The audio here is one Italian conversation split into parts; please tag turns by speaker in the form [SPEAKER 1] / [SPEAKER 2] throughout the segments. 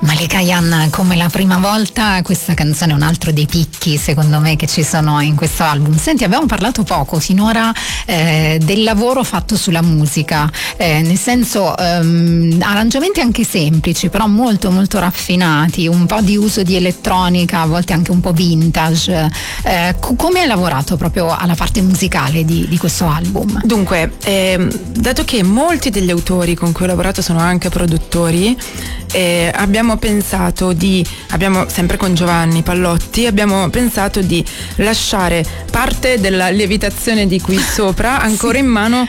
[SPEAKER 1] Malika Ayane, come la prima volta, questa canzone è un altro dei picchi secondo me che ci sono in questo album. Senti, abbiamo parlato poco finora del lavoro fatto sulla musica, nel senso arrangiamenti anche semplici però molto molto raffinati, un po' di uso di elettronica, a volte anche un po' vintage. Come hai lavorato proprio alla parte musicale di questo album?
[SPEAKER 2] Dunque, dato che molti degli autori con cui ho lavorato sono anche produttori, abbiamo sempre con Giovanni Pallotti, abbiamo pensato di lasciare parte della lievitazione di qui sopra ancora in mano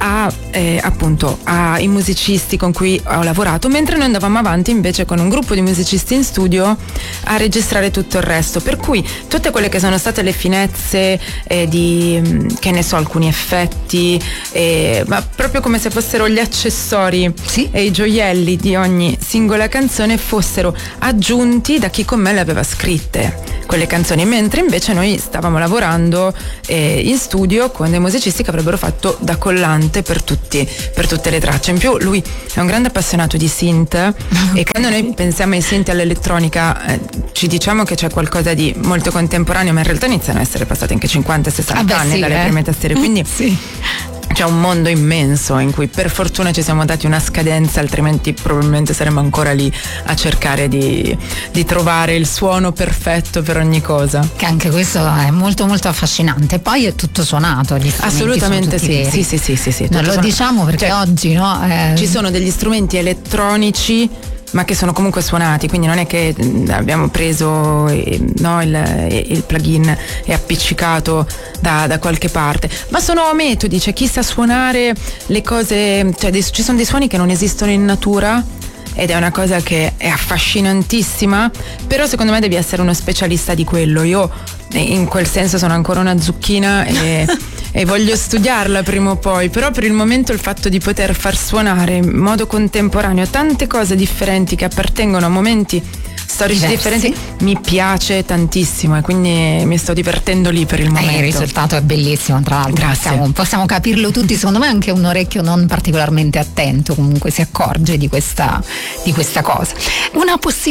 [SPEAKER 2] ai musicisti con cui ho lavorato, mentre noi andavamo avanti invece con un gruppo di musicisti in studio a registrare tutto il resto, per cui tutte quelle che sono state le finezze di, che ne so, alcuni effetti, ma proprio come se fossero gli accessori e i gioielli di ogni singola canzone fossero aggiunti da chi con me le aveva scritte quelle canzoni, mentre invece noi stavamo lavorando in studio con dei musicisti che avrebbero fatto da collante per tutte le tracce. In più lui è un grande appassionato di synth, e quando noi pensiamo ai synth e all'elettronica ci diciamo che c'è qualcosa di molto contemporaneo, ma in realtà iniziano a essere passati anche 50-60 anni dalle prime tastiere, quindi c'è un mondo immenso in cui per fortuna ci siamo dati una scadenza, altrimenti probabilmente saremmo ancora lì a cercare di trovare il suono perfetto per ogni cosa.
[SPEAKER 1] Che anche questo è molto molto affascinante. Poi è tutto suonato, gli strumenti
[SPEAKER 2] assolutamente
[SPEAKER 1] sono tutti
[SPEAKER 2] sì.
[SPEAKER 1] Non lo diciamo perché oggi
[SPEAKER 2] ci sono degli strumenti elettronici ma che sono comunque suonati, quindi non è che abbiamo preso il plugin e appiccicato da qualche parte, ma sono metodi, c'è chi sa suonare le cose, cioè ci sono dei suoni che non esistono in natura ed è una cosa che è affascinantissima, però secondo me devi essere uno specialista di quello. Io in quel senso sono ancora una zucchina e voglio studiarla prima o poi, però per il momento il fatto di poter far suonare in modo contemporaneo tante cose differenti che appartengono a momenti storici differenti mi piace tantissimo, e quindi mi sto divertendo lì per il momento.
[SPEAKER 1] Il risultato è bellissimo, tra l'altro.
[SPEAKER 2] Grazie.
[SPEAKER 1] Possiamo capirlo tutti, secondo me anche un orecchio non particolarmente attento comunque si accorge di questa cosa. Una possibilità